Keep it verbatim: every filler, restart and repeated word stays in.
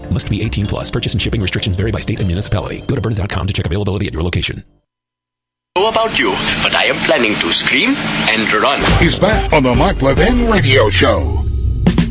Must be eighteen plus. Purchase and shipping restrictions vary by state and municipality. Go to Byrna dot com to check availability at your location. Know about you, but I am planning to scream and run. He's back on the Mark Levin Radio Show.